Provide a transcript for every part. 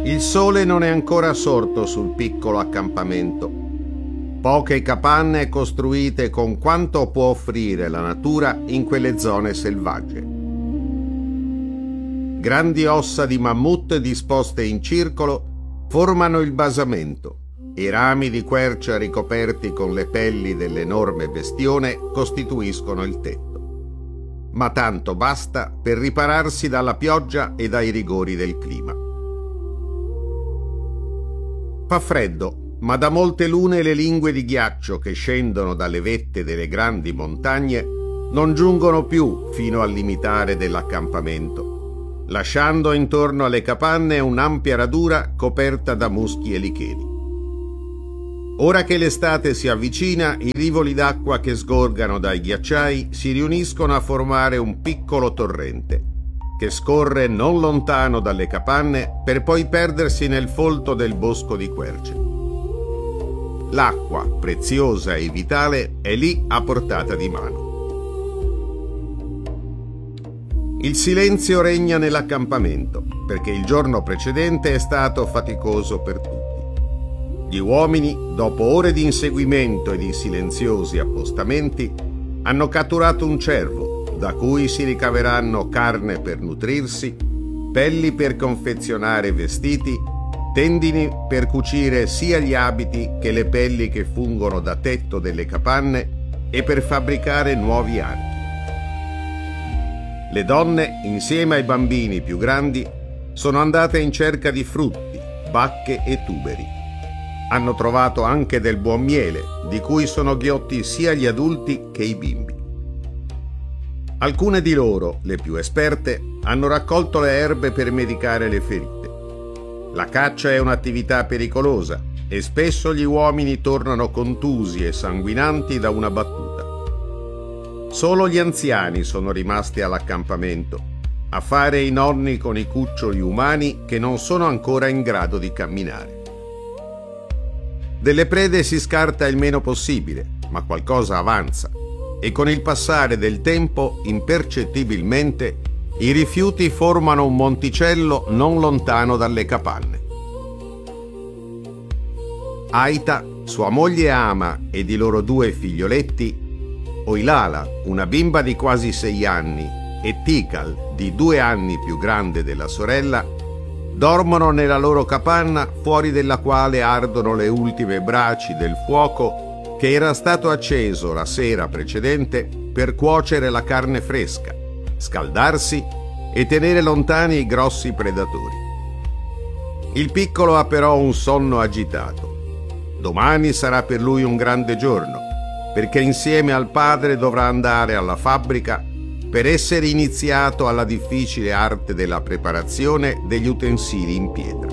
Il sole non è ancora sorto sul piccolo accampamento. Poche capanne costruite con quanto può offrire la natura in quelle zone selvagge. Grandi ossa di mammut disposte in circolo formano il basamento e i rami di quercia ricoperti con le pelli dell'enorme bestione costituiscono il tetto. Ma tanto basta per ripararsi dalla pioggia e dai rigori del clima. Fa freddo, ma da molte lune le lingue di ghiaccio che scendono dalle vette delle grandi montagne non giungono più fino al limitare dell'accampamento, lasciando intorno alle capanne un'ampia radura coperta da muschi e licheni. Ora che l'estate si avvicina, i rivoli d'acqua che sgorgano dai ghiacciai si riuniscono a formare un piccolo torrente che scorre non lontano dalle capanne per poi perdersi nel folto del bosco di querce. L'acqua, preziosa e vitale, è lì a portata di mano. Il silenzio regna nell'accampamento, perché il giorno precedente è stato faticoso per tutti. Gli uomini, dopo ore di inseguimento e di silenziosi appostamenti, hanno catturato un cervo, da cui si ricaveranno carne per nutrirsi, pelli per confezionare vestiti, tendini per cucire sia gli abiti che le pelli che fungono da tetto delle capanne e per fabbricare nuovi archi. Le donne, insieme ai bambini più grandi, sono andate in cerca di frutti, bacche e tuberi. Hanno trovato anche del buon miele, di cui sono ghiotti sia gli adulti che i bimbi. Alcune di loro, le più esperte, hanno raccolto le erbe per medicare le ferite. La caccia è un'attività pericolosa e spesso gli uomini tornano contusi e sanguinanti da una battuta. Solo gli anziani sono rimasti all'accampamento, a fare i nonni con i cuccioli umani che non sono ancora in grado di camminare. Delle prede si scarta il meno possibile, ma qualcosa avanza. E con il passare del tempo, impercettibilmente, i rifiuti formano un monticello non lontano dalle capanne. Aita, sua moglie Ama ed i loro 2 figlioletti, Oilala, una bimba di quasi 6 anni, e Tikal, di 2 anni più grande della sorella, dormono nella loro capanna fuori della quale ardono le ultime braci del fuoco che era stato acceso la sera precedente per cuocere la carne fresca, scaldarsi e tenere lontani i grossi predatori. Il piccolo ha però un sonno agitato. Domani sarà per lui un grande giorno, perché insieme al padre dovrà andare alla fabbrica per essere iniziato alla difficile arte della preparazione degli utensili in pietra.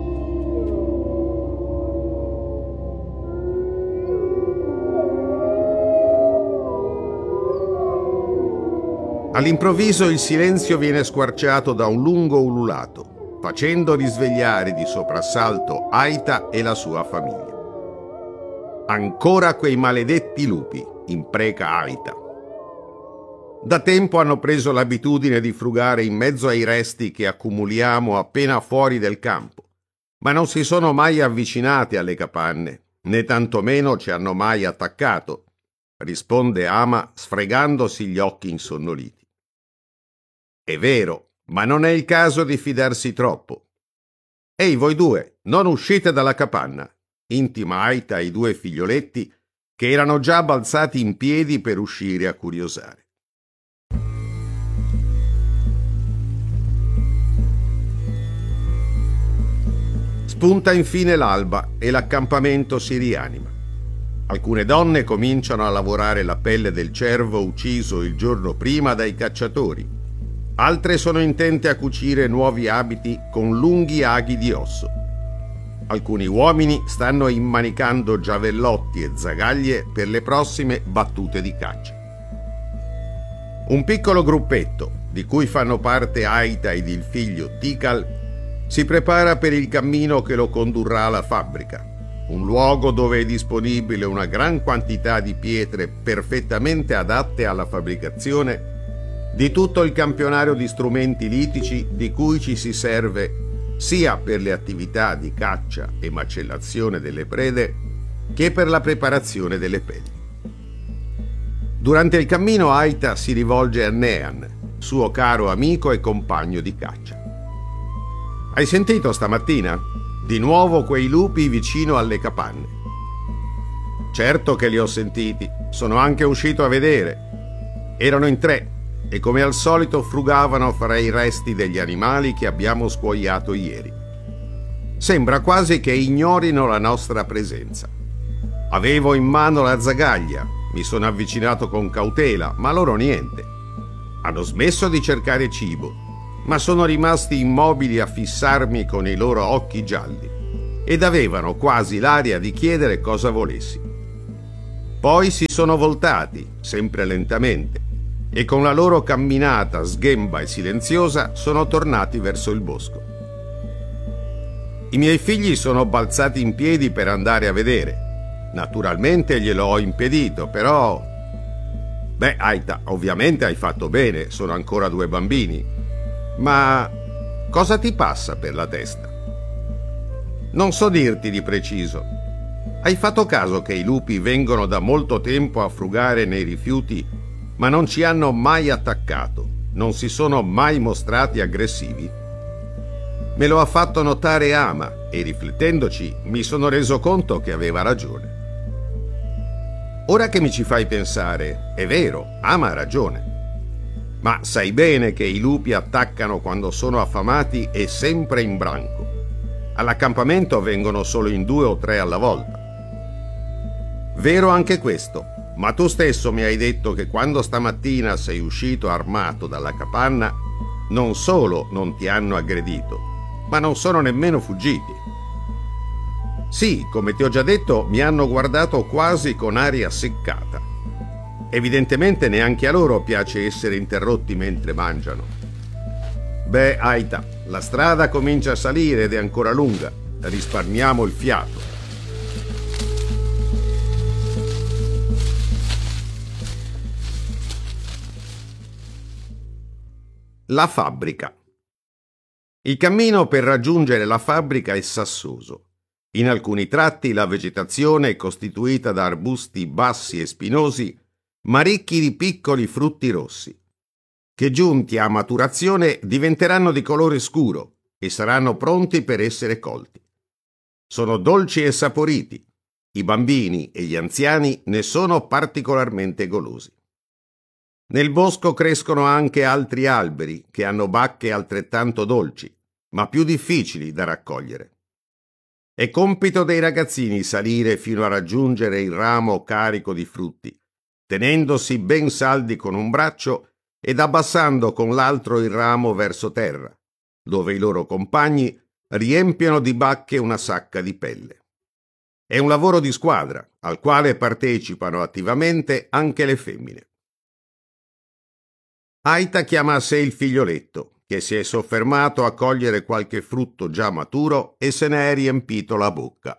All'improvviso il silenzio viene squarciato da un lungo ululato, facendo risvegliare di soprassalto Aita e la sua famiglia. Ancora quei maledetti lupi, impreca Aita. Da tempo hanno preso l'abitudine di frugare in mezzo ai resti che accumuliamo appena fuori del campo, ma non si sono mai avvicinati alle capanne, né tantomeno ci hanno mai attaccato, risponde Ama sfregandosi gli occhi insonnoliti. È vero, ma non è il caso di fidarsi troppo. Ehi, voi 2, non uscite dalla capanna, intima Aita ai 2 figlioletti che erano già balzati in piedi per uscire a curiosare. Spunta infine l'alba e l'accampamento si rianima. Alcune donne cominciano a lavorare la pelle del cervo ucciso il giorno prima dai cacciatori. Altre sono intente a cucire nuovi abiti con lunghi aghi di osso. Alcuni uomini stanno immanicando giavellotti e zagaglie per le prossime battute di caccia. Un piccolo gruppetto, di cui fanno parte Aita ed il figlio Tikal, si prepara per il cammino che lo condurrà alla fabbrica, un luogo dove è disponibile una gran quantità di pietre perfettamente adatte alla fabbricazione di tutto il campionario di strumenti litici di cui ci si serve sia per le attività di caccia e macellazione delle prede che per la preparazione delle pelli. Durante il cammino Aita si rivolge a Nean, suo caro amico e compagno di caccia. Hai sentito stamattina? Di nuovo quei lupi vicino alle capanne. Certo che li ho sentiti, sono anche uscito a vedere. Erano in 3 e come al solito frugavano fra i resti degli animali che abbiamo scuoiato ieri. Sembra quasi che ignorino la nostra presenza. Avevo in mano la zagaglia, mi sono avvicinato con cautela, ma loro niente. Hanno smesso di cercare cibo, ma sono rimasti immobili a fissarmi con i loro occhi gialli ed avevano quasi l'aria di chiedere cosa volessi. Poi si sono voltati, sempre lentamente, e con la loro camminata sghemba e silenziosa sono tornati verso il bosco. I miei figli sono balzati in piedi per andare a vedere. Naturalmente glielo ho impedito, però... Aita, ovviamente hai fatto bene, sono ancora 2 bambini. Ma cosa ti passa per la testa? Non so dirti di preciso. Hai fatto caso che i lupi vengono da molto tempo a frugare nei rifiuti, ma non ci hanno mai attaccato, non si sono mai mostrati aggressivi? Me lo ha fatto notare Ama e riflettendoci mi sono reso conto che aveva ragione. Ora che mi ci fai pensare, è vero, Ama ha ragione. Ma sai bene che i lupi attaccano quando sono affamati e sempre in branco. All'accampamento vengono solo in 2 o 3 alla volta. Vero anche questo, ma tu stesso mi hai detto che quando stamattina sei uscito armato dalla capanna, non solo non ti hanno aggredito, ma non sono nemmeno fuggiti. Sì, come ti ho già detto, mi hanno guardato quasi con aria seccata. Evidentemente neanche a loro piace essere interrotti mentre mangiano. Aita, la strada comincia a salire ed è ancora lunga. Risparmiamo il fiato. La fabbrica. Il cammino per raggiungere la fabbrica è sassoso. In alcuni tratti la vegetazione è costituita da arbusti bassi e spinosi, ma ricchi di piccoli frutti rossi, che giunti a maturazione diventeranno di colore scuro e saranno pronti per essere colti. Sono dolci e saporiti. I bambini e gli anziani ne sono particolarmente golosi. Nel bosco crescono anche altri alberi che hanno bacche altrettanto dolci, ma più difficili da raccogliere. È compito dei ragazzini salire fino a raggiungere il ramo carico di frutti, tenendosi ben saldi con un braccio ed abbassando con l'altro il ramo verso terra, dove i loro compagni riempiono di bacche una sacca di pelle. È un lavoro di squadra, al quale partecipano attivamente anche le femmine. Aita chiama a sé il figlioletto, che si è soffermato a cogliere qualche frutto già maturo e se ne è riempito la bocca.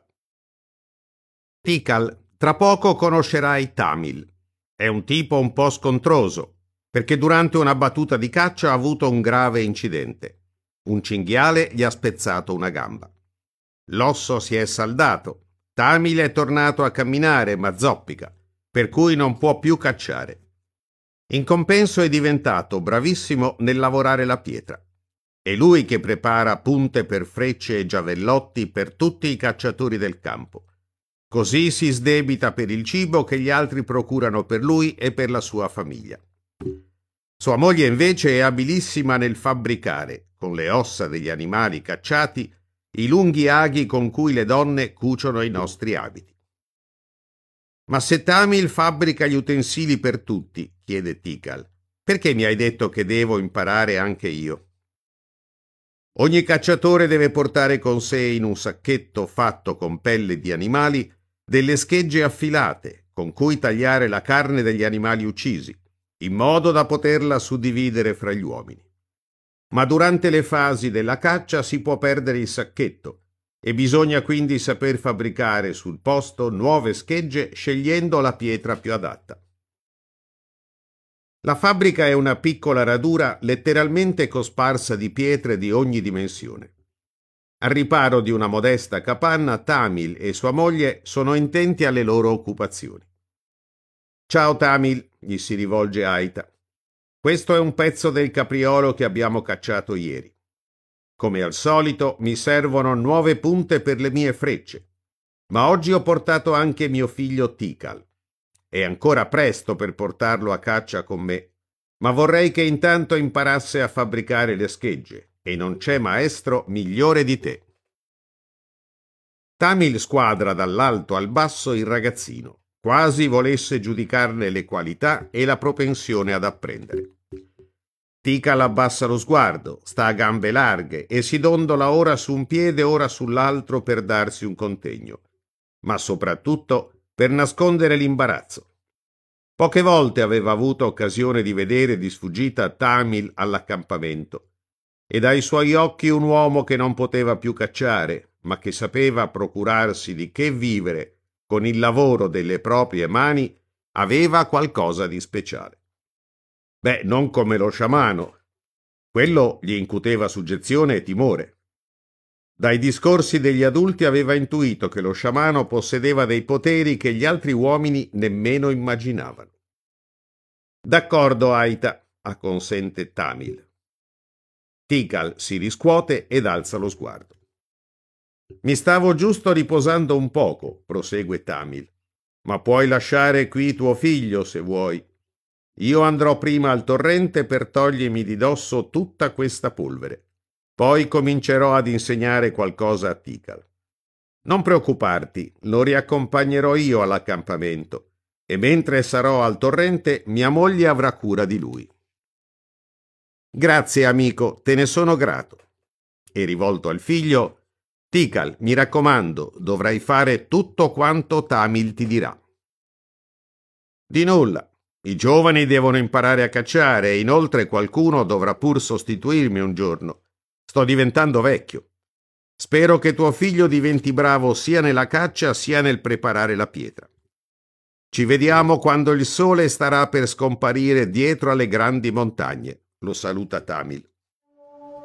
Tikal, tra poco conoscerai Tamil. È un tipo un po' scontroso, perché durante una battuta di caccia ha avuto un grave incidente. Un cinghiale gli ha spezzato una gamba. L'osso si è saldato. Tamil è tornato a camminare, ma zoppica, per cui non può più cacciare. In compenso è diventato bravissimo nel lavorare la pietra. È lui che prepara punte per frecce e giavellotti per tutti i cacciatori del campo. Così si sdebita per il cibo che gli altri procurano per lui e per la sua famiglia. Sua moglie invece è abilissima nel fabbricare, con le ossa degli animali cacciati, i lunghi aghi con cui le donne cuciono i nostri abiti. Ma se Tamil fabbrica gli utensili per tutti, chiede Tikal, perché mi hai detto che devo imparare anche io? Ogni cacciatore deve portare con sé in un sacchetto fatto con pelle di animali delle schegge affilate con cui tagliare la carne degli animali uccisi, in modo da poterla suddividere fra gli uomini. Ma durante le fasi della caccia si può perdere il sacchetto e bisogna quindi saper fabbricare sul posto nuove schegge scegliendo la pietra più adatta. La fabbrica è una piccola radura letteralmente cosparsa di pietre di ogni dimensione. Al riparo di una modesta capanna, Tamil e sua moglie sono intenti alle loro occupazioni. «Ciao Tamil», gli si rivolge Aita. «Questo è un pezzo del capriolo che abbiamo cacciato ieri. Come al solito mi servono nuove punte per le mie frecce, ma oggi ho portato anche mio figlio Tikal. È ancora presto per portarlo a caccia con me, ma vorrei che intanto imparasse a fabbricare le schegge, e non c'è maestro migliore di te». Tamil squadra dall'alto al basso il ragazzino, quasi volesse giudicarne le qualità e la propensione ad apprendere. Tikal abbassa lo sguardo, sta a gambe larghe e si dondola ora su un piede ora sull'altro per darsi un contegno, ma soprattutto per nascondere l'imbarazzo. Poche volte aveva avuto occasione di vedere di sfuggita Tamil all'accampamento, e dai suoi occhi un uomo che non poteva più cacciare, ma che sapeva procurarsi di che vivere con il lavoro delle proprie mani, aveva qualcosa di speciale. Beh, non come lo sciamano. Quello gli incuteva suggezione e timore. Dai discorsi degli adulti aveva intuito che lo sciamano possedeva dei poteri che gli altri uomini nemmeno immaginavano. «D'accordo, Aita», acconsente Tamil. Tikal si riscuote ed alza lo sguardo. «Mi stavo giusto riposando un poco», prosegue Tamil, «ma puoi lasciare qui tuo figlio se vuoi. Io andrò prima al torrente per togliermi di dosso tutta questa polvere. Poi comincerò ad insegnare qualcosa a Tikal. Non preoccuparti, lo riaccompagnerò io all'accampamento, e mentre sarò al torrente mia moglie avrà cura di lui». «Grazie, amico, te ne sono grato». E rivolto al figlio: «Tikal, mi raccomando, dovrai fare tutto quanto Tamil ti dirà». «Di nulla. I giovani devono imparare a cacciare e inoltre qualcuno dovrà pur sostituirmi un giorno. Sto diventando vecchio. Spero che tuo figlio diventi bravo sia nella caccia sia nel preparare la pietra. Ci vediamo quando il sole starà per scomparire dietro alle grandi montagne», lo saluta Tamil.